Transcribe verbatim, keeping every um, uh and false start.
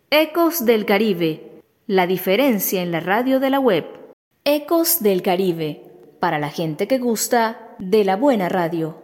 Ecos del Caribe, la diferencia en la radio de la web. Ecos del Caribe, para la gente que gusta de la buena radio.